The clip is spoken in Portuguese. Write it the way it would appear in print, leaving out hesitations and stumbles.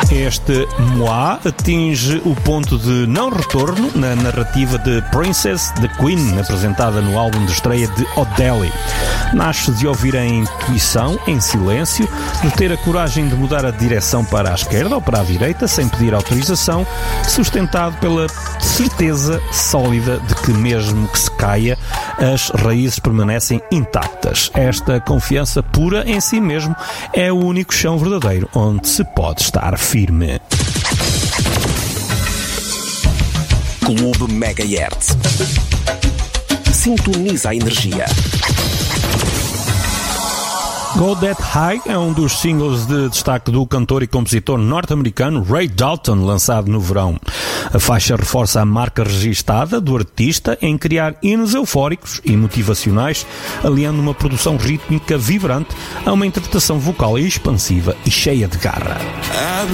Este Moi atinge o ponto de não retorno na narrativa de Princess the Queen, apresentada no álbum de estreia de O'Delly. Nasce de ouvir a intuição, em silêncio, de ter a coragem de mudar a direção para a esquerda ou para a direita, sem pedir autorização, sustentado pela certeza sólida de que, mesmo que se caia, as raízes permanecem intactas. Esta confiança pura em si mesmo é o único chão verdadeiro onde se pode estar firme. Clube Megahertz. Sintoniza a energia. Go That High é um dos singles de destaque do cantor e compositor norte-americano Ray Dalton, lançado no verão. A faixa reforça a marca registada do artista em criar hinos eufóricos e motivacionais, aliando uma produção rítmica vibrante a uma interpretação vocal expansiva e cheia de garra.